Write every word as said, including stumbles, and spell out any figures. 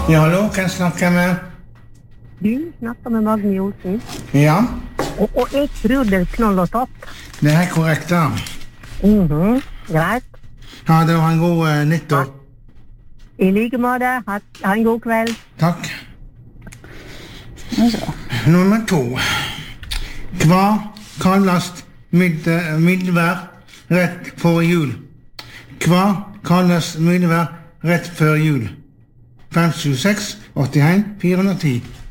Ja, hallo, hvem snakker jeg med? Du snakker med Magne Olsen. Ja, Og, og jeg tror det er knoll og topp. det er helt korrekt da. Mhm, greit. Ja, det var en god uh, nyttår. I like måte, ha, ha en god kveld. Takk. Nummer to. Hva kalles midd- middelvær rett før jul? Hva kalles middelvær rett før jul? fem sju seks åtte en fire ti